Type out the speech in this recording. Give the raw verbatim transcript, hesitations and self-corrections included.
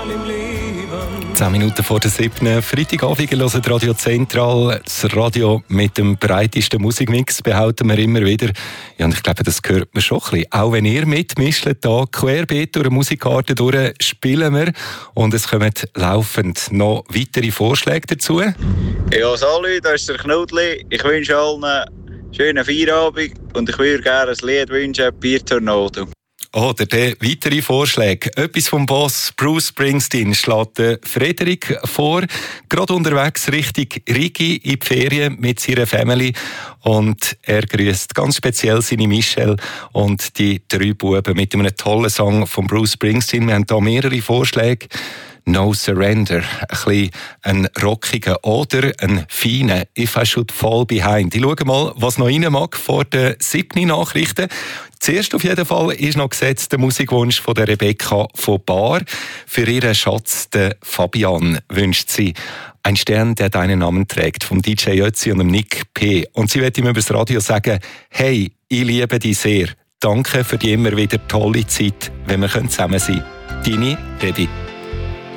Zehn Minuten vor der siebten Freitagabend hören Radio Zentral, das Radio mit dem breitesten Musikmix, behaupten wir immer wieder. Ja, und ich glaube, das gehört mir schon ein bisschen. Auch wenn ihr mitmischt, da querbeet durch eine Musikkarte durch, spielen wir. Und es kommen laufend noch weitere Vorschläge dazu. Ja, salut, da ist der Knudli. Ich wünsche allen einen schönen Feierabend und ich würde gerne ein Lied wünschen, Bier Tornado. Oder der weitere Vorschlag. Etwas vom Boss Bruce Springsteen schlägt Frederik vor. Gerade unterwegs Richtung Rigi in die Ferien mit seiner Family. Und er grüßt ganz speziell seine Michelle und die drei Buben mit einem tollen Song von Bruce Springsteen. Wir haben hier mehrere Vorschläge. No Surrender, ein bisschen ein rockiger oder ein feiner If I Should Fall Behind. Ich schaue mal, was noch rein mag vor den siebten Nachrichten. Zuerst auf jeden Fall ist noch gesetzt der Musikwunsch von der Rebecca von Bar. Für ihren Schatz, den Fabian, wünscht sie ein Stern, der deinen Namen trägt, vom D J Ötzi und dem Nick P. Und sie wird ihm über das Radio sagen, hey, ich liebe dich sehr. Danke für die immer wieder tolle Zeit, wenn wir zusammen sein können. Deine Rebi.